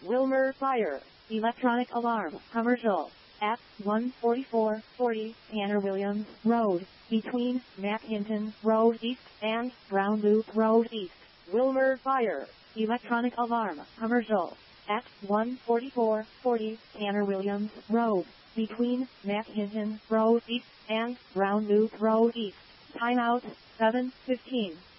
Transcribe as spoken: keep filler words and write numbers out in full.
Wilmer Fire, electronic alarm, commercial, at one forty-four forty Tanner Williams Road, between Mackhinton Road East and Brown Loop Road East. Wilmer Fire, electronic alarm, commercial, at one forty-four forty Tanner Williams Road, between Mackhinton Road East and Brown Loop Road East. Timeout, seven fifteen.